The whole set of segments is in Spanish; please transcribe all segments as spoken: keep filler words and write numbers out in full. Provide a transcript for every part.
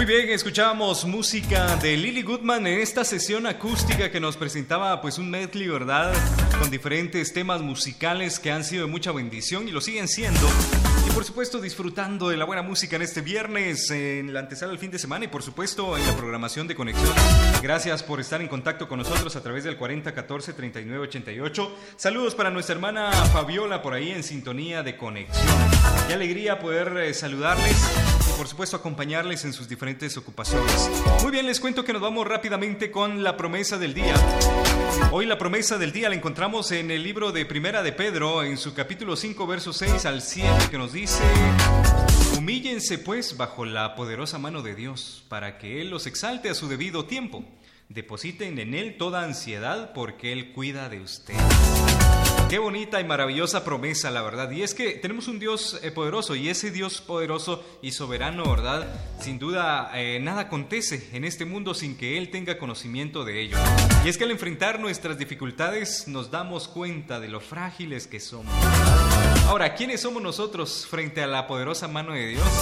Muy bien, escuchábamos música de Lily Goodman en esta sesión acústica que nos presentaba pues un medley, ¿verdad? Con diferentes temas musicales que han sido de mucha bendición y lo siguen siendo. Y por supuesto disfrutando de la buena música en este viernes, en la antesala del fin de semana y por supuesto en la programación de Conexión. Gracias por estar en contacto con nosotros a través del cuarenta catorce treinta y nueve ochenta y ocho. Saludos para nuestra hermana Fabiola por ahí en sintonía de Conexión. Qué alegría poder eh, saludarles y por supuesto acompañarles en sus diferentes ocupaciones. Muy bien, les cuento que nos vamos rápidamente con la promesa del día. Hoy la promesa del día la encontramos en el libro de Primera de Pedro, en su capítulo cinco, versos seis al siete, que nos dice: humíllense pues bajo la poderosa mano de Dios, para que Él los exalte a su debido tiempo. Depositen en Él toda ansiedad, porque Él cuida de ustedes. Qué bonita y maravillosa promesa, la verdad. Y es que tenemos un Dios eh, poderoso, y ese Dios poderoso y soberano, ¿verdad? Sin duda, eh, nada acontece en este mundo sin que Él tenga conocimiento de ello. Y es que al enfrentar nuestras dificultades nos damos cuenta de lo frágiles que somos. Ahora, ¿quiénes somos nosotros frente a la poderosa mano de Dios?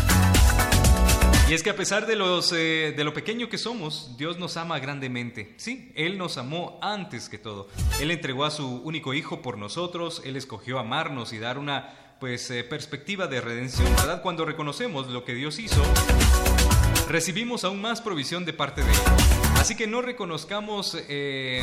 Y es que a pesar de, los, eh, de lo pequeño que somos, Dios nos ama grandemente. Sí, Él nos amó antes que todo. Él entregó a su único hijo por nosotros. Él escogió amarnos y dar una pues, eh, perspectiva de redención, ¿verdad? Cuando reconocemos lo que Dios hizo, recibimos aún más provisión de parte de Él. Así que no reconozcamos... Eh,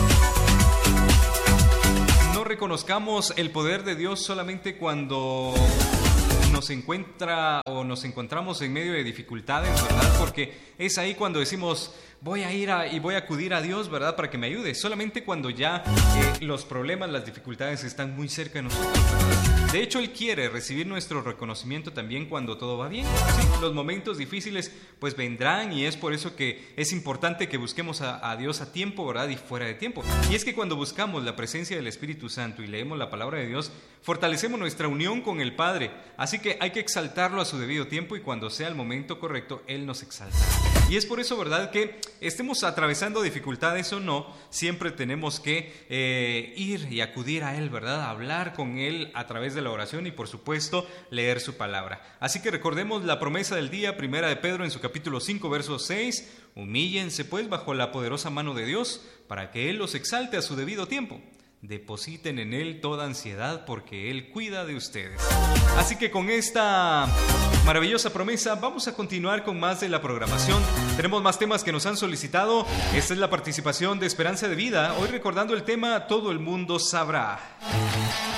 no reconozcamos el poder de Dios solamente cuando nos encuentra o nos encontramos en medio de dificultades, ¿verdad? Porque es ahí cuando decimos, voy a ir a, y voy a acudir a Dios, ¿verdad? Para que me ayude. Solamente cuando ya eh, los problemas, las dificultades están muy cerca de nosotros, ¿verdad? De hecho, Él quiere recibir nuestro reconocimiento también cuando todo va bien. ¿Sí? Los momentos difíciles pues vendrán, y es por eso que es importante que busquemos a, a Dios a tiempo, ¿verdad? Y fuera de tiempo. Y es que cuando buscamos la presencia del Espíritu Santo y leemos la palabra de Dios, fortalecemos nuestra unión con el Padre. Así que hay que exaltarlo a su debido tiempo, y cuando sea el momento correcto, Él nos exalta. Y es por eso, ¿verdad?, que estemos atravesando dificultades o no, siempre tenemos que eh, ir y acudir a Él, ¿verdad? Hablar con Él a través de la oración y, por supuesto, leer su palabra. Así que recordemos la promesa del día, Primera de Pedro en su capítulo cinco, verso seis. Humíllense pues bajo la poderosa mano de Dios, para que Él los exalte a su debido tiempo. Depositen en Él toda ansiedad, porque Él cuida de ustedes. Así que con esta maravillosa promesa vamos a continuar con más de la programación. Tenemos más temas que nos han solicitado. Esta es la participación de Esperanza de Vida, hoy recordando el tema Todo el mundo sabrá.